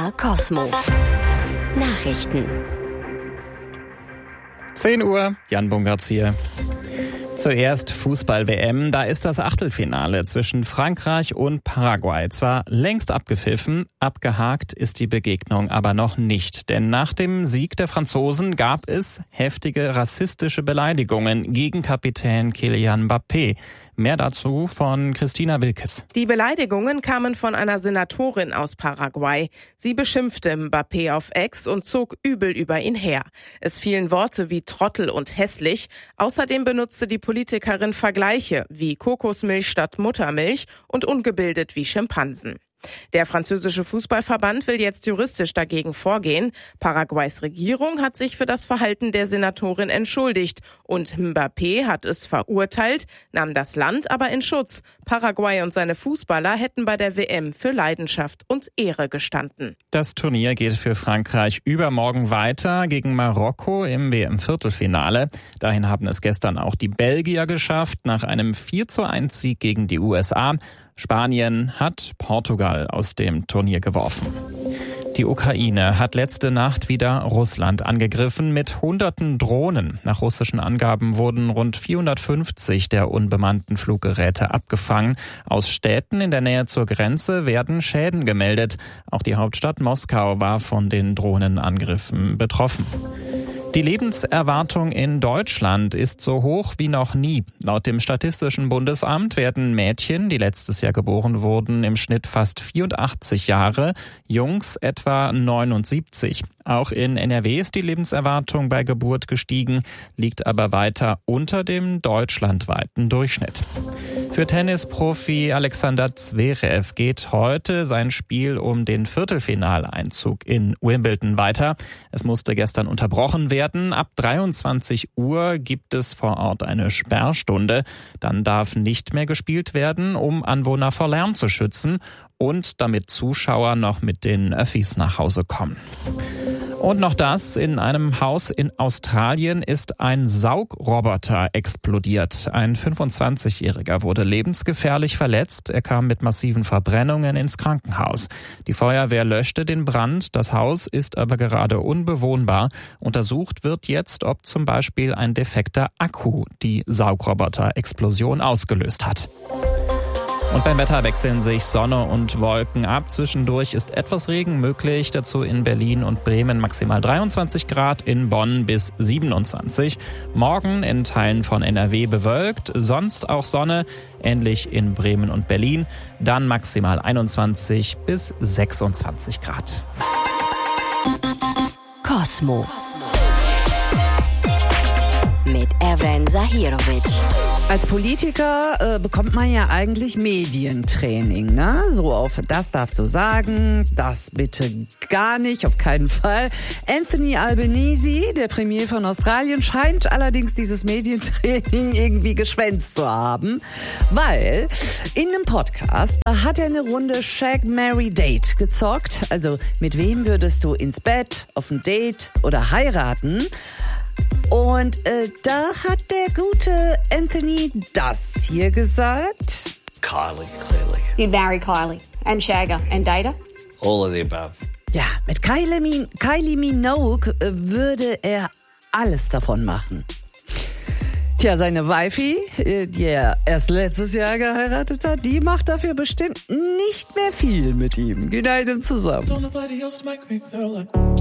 MDR Cosmo. Nachrichten. 10 Uhr, Jan Bungartz hier. Zuerst Fußball-WM, da ist das Achtelfinale zwischen Frankreich und Paraguay zwar längst abgepfiffen, abgehakt ist die Begegnung aber noch nicht. Denn nach dem Sieg der Franzosen gab es heftige rassistische Beleidigungen gegen Kapitän Kylian Mbappé. Mehr dazu von Christina Wilkes. Die Beleidigungen kamen von einer Senatorin aus Paraguay. Sie beschimpfte Mbappé auf X und zog übel über ihn her. Es fielen Worte wie Trottel und hässlich. Außerdem benutzte die Politikerin Vergleiche wie Kokosmilch statt Muttermilch und ungebildet wie Schimpansen. Der französische Fußballverband will jetzt juristisch dagegen vorgehen. Paraguays Regierung hat sich für das Verhalten der Senatorin entschuldigt und Mbappé hat es verurteilt, nahm das Land aber in Schutz. Paraguay und seine Fußballer hätten bei der WM für Leidenschaft und Ehre gestanden. Das Turnier geht für Frankreich übermorgen weiter gegen Marokko im WM-Viertelfinale. Dahin haben es gestern auch die Belgier geschafft, nach einem 4:1 Sieg gegen die USA. Spanien hat Portugal aus dem Turnier geworfen. Die Ukraine hat letzte Nacht wieder Russland angegriffen mit hunderten Drohnen. Nach russischen Angaben wurden rund 450 der unbemannten Fluggeräte abgefangen. Aus Städten in der Nähe zur Grenze werden Schäden gemeldet. Auch die Hauptstadt Moskau war von den Drohnenangriffen betroffen. Die Lebenserwartung in Deutschland ist so hoch wie noch nie. Laut dem Statistischen Bundesamt werden Mädchen, die letztes Jahr geboren wurden, im Schnitt fast 84 Jahre, Jungs etwa 79. Auch in NRW ist die Lebenserwartung bei Geburt gestiegen, liegt aber weiter unter dem deutschlandweiten Durchschnitt. Für Tennisprofi Alexander Zverev geht heute sein Spiel um den Viertelfinaleinzug in Wimbledon weiter. Es musste gestern unterbrochen werden. Ab 23 Uhr gibt es vor Ort eine Sperrstunde. Dann darf nicht mehr gespielt werden, um Anwohner vor Lärm zu schützen und damit Zuschauer noch mit den Öffis nach Hause kommen. Und noch das, in einem Haus in Australien ist ein Saugroboter explodiert. Ein 25-Jähriger wurde lebensgefährlich verletzt. Er kam mit massiven Verbrennungen ins Krankenhaus. Die Feuerwehr löschte den Brand. Das Haus ist aber gerade unbewohnbar. Untersucht wird jetzt, ob zum Beispiel ein defekter Akku die Saugroboter-Explosion ausgelöst hat. Und beim Wetter wechseln sich Sonne und Wolken ab. Zwischendurch ist etwas Regen möglich. Dazu in Berlin und Bremen maximal 23 Grad, in Bonn bis 27. Morgen in Teilen von NRW bewölkt, sonst auch Sonne, ähnlich in Bremen und Berlin. Dann maximal 21 bis 26 Grad. Cosmo. Mit Evren Zahirovic. Als Politiker bekommt man ja eigentlich Medientraining, ne? So auf das darfst du sagen, das bitte gar nicht, auf keinen Fall. Anthony Albanese, der Premier von Australien, scheint allerdings dieses Medientraining irgendwie geschwänzt zu haben, weil in einem Podcast hat er eine Runde Shag, Marry, Date gezockt. Also mit wem würdest du ins Bett, auf ein Date oder heiraten? Und da hat der gute Anthony das hier gesagt. Kylie, clearly. You'd marry Kylie and shag her and date her? All of the above. Ja, mit Kylie Minogue würde er alles davon machen. Tja, seine Wifey, die er erst letztes Jahr geheiratet hat, die macht dafür bestimmt nicht mehr viel mit ihm. Geht halt zusammen.